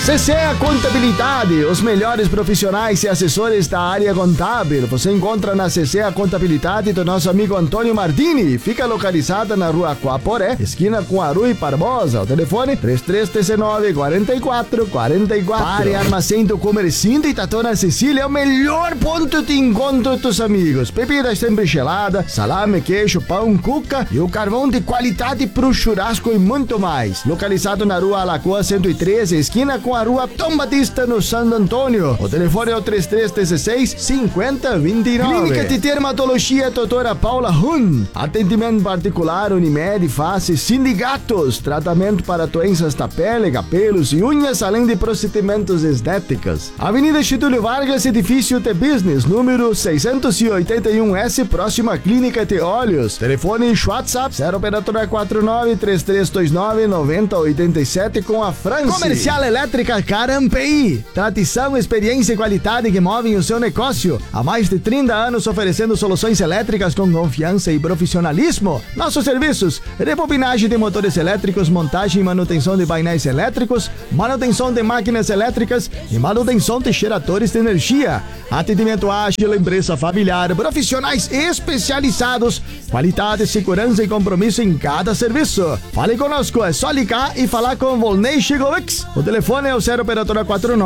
CC Contabilidade, os melhores profissionais e assessores da área contábil. Você encontra na CC Contabilidade do nosso amigo Antônio Martini. Fica localizada na rua Coaporé, esquina com Arui Barbosa. O telefone 3319-4444. Pare Armazém do Comercindo e Tatona Cecília é o melhor ponto de encontro dos amigos. Bebidas sempre gelada, salame, queijo, pão, cuca e o carvão de qualidade pro churrasco e muito mais. Localizado na rua Alagoa 113, esquina com a rua Tom Batista, no Santo Antônio. O telefone é o 3316-5029. Clínica de Dermatologia Doutora Paula Hun. Atendimento particular, Unimed, Face, Sindicatos. Tratamento para doenças da pele, cabelos e unhas, além de procedimentos estéticos. Avenida Getúlio Vargas, edifício The Business, número 681S, próxima à Clínica de Olhos. Telefone e WhatsApp 0 operadora 49-3329-9087 com a França. Comercial Elétrica Carampi. Tradição, experiência e qualidade que movem o seu negócio. Há mais de 30 anos oferecendo soluções elétricas com confiança e profissionalismo. Nossos serviços: rebobinagem de motores elétricos, montagem e manutenção de painéis elétricos, manutenção de máquinas elétricas e manutenção de geradores de energia. Atendimento ágil, empresa familiar, profissionais especializados, qualidade, segurança e compromisso em cada serviço. Fale conosco, é só ligar e falar com o Volney Chigovics. O telefone é o 0 operadora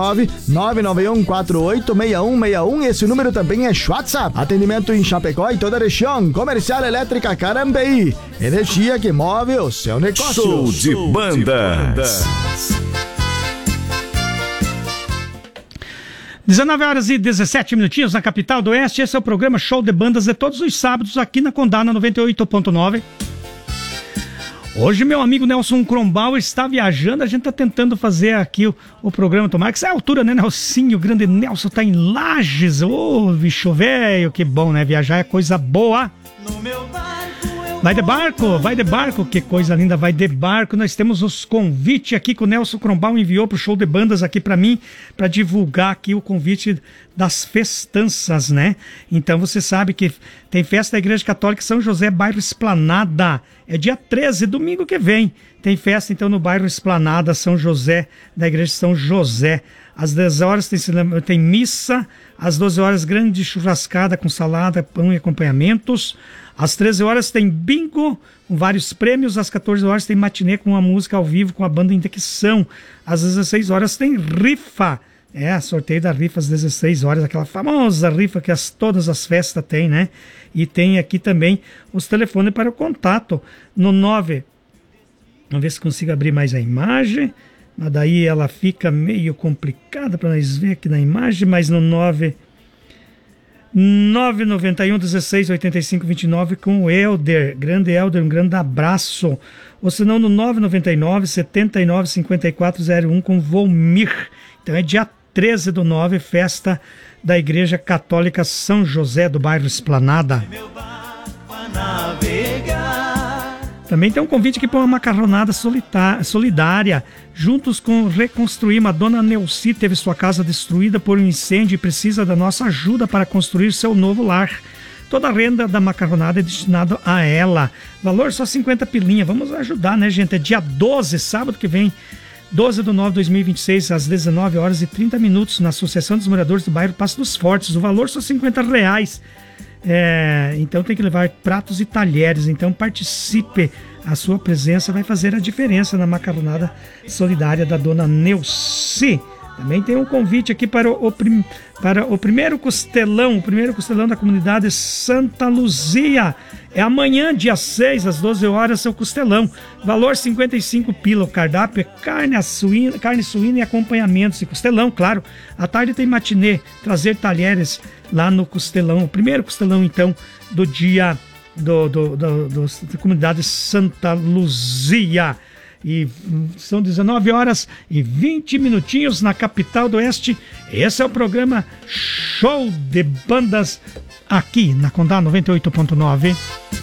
49-991486161. Esse número também é WhatsApp. Atendimento em Chapecó e toda a região. Comercial Elétrica Carambeí. Energia que move o seu negócio. Show de bandas. 19 horas e 17 minutinhos na capital do Oeste. Esse é o programa Show de Bandas de todos os sábados aqui na Condá 98.9. Hoje meu amigo Nelson Crombauer está viajando, a gente está tentando fazer aqui o programa, tomara que essa é a altura, né, Nelsinho? O grande Nelson está em Lages. Ô, bicho velho, que bom, né? Viajar é coisa boa. Vai de barco, que coisa linda, vai de barco. Nós temos os convites aqui que o Nelson Crombauer enviou pro Show de Bandas aqui para mim, para divulgar aqui o convite das festanças, né? Então você sabe que tem festa da Igreja Católica São José, bairro Esplanada. É dia 13, domingo que vem. Tem festa então no bairro Esplanada, São José, da Igreja São José. Às 10 horas tem missa, às 12 horas grande churrascada com salada, pão e acompanhamentos. Às 13 horas tem bingo com vários prêmios. Às 14 horas tem matinê com uma música ao vivo com a banda Indexão. Às 16 horas tem rifa. Sorteio da rifa às 16 horas, aquela famosa rifa que todas as festas têm, né? E tem aqui também os telefones para o contato no 9. Vamos ver se consigo abrir mais a imagem. Mas daí ela fica meio complicada para nós ver aqui na imagem, mas no 991 16 85 29 com o Helder, grande Helder, um grande abraço. Ou senão no 999 79 54 01 com Volmir. Então é dia 13/9, festa da Igreja Católica São José do bairro Esplanada. Também tem um convite aqui para uma macarronada solidária. Juntos com Reconstruir. A dona Neuci teve sua casa destruída por um incêndio e precisa da nossa ajuda para construir seu novo lar. Toda a renda da macarronada é destinada a ela. Valor só 50 pilinha. Vamos ajudar, né, gente? É dia 12, sábado que vem. 12/9/2026, às 19 horas e 30 minutos, na Associação dos Moradores do Bairro Passo dos Fortes. O valor só R$50. Então tem que levar pratos e talheres. Então participe, a sua presença vai fazer a diferença na macarronada solidária da dona Neuci. Também tem um convite aqui para o primeiro costelão, da comunidade Santa Luzia. É amanhã, dia 6, às 12 horas, seu costelão. Valor 55 pila. O cardápio é carne suína e acompanhamentos. E costelão, claro. À tarde tem matinê, trazer talheres lá no costelão. O primeiro costelão, então, do dia da comunidade Santa Luzia. E são 19 horas e 20 minutinhos na capital do Oeste. Esse é o programa Show de Bandas aqui na Condá 98.9.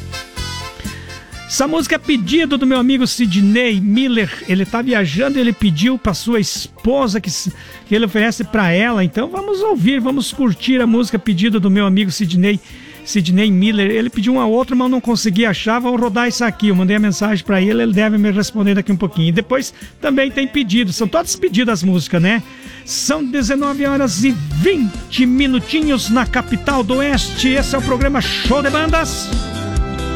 Essa música é pedido do meu amigo Sidney Miller. Ele está viajando e ele pediu para sua esposa que ele oferece para ela. Então vamos ouvir, vamos curtir a música pedido do meu amigo Sidney Sidney Miller. Ele pediu uma outra, mas eu não consegui achar. Vou rodar isso aqui. Eu mandei a mensagem pra ele, ele deve me responder daqui um pouquinho. E depois também tem pedido. São todos pedidos as músicas, né? São 19h20 na capital do Oeste. Esse é o programa Show de Bandas.